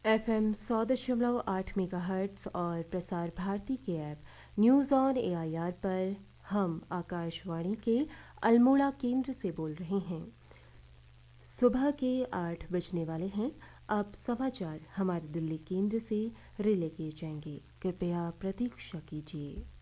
FM 100.8 megahertz और प्रसार भारती के app news on AIR पर हम आकाशवाणी के अल्मोड़ा केंद्र से बोल रहे हैं। सुबह के 8 बजने वाले हैं। अब समाचार हमारे दिल्ली केंद्र से रिले किए जाएंगे। कृपया प्रतीक्षा कीजिए।